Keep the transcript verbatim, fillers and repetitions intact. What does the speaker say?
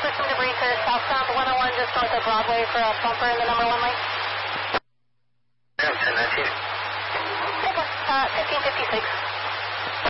with some debris, sir. Southbound one oh one, just north of Broadway for a bumper in the number one lane. Yeah, ten nineteen. Okay, uh, fifteen fifty-six.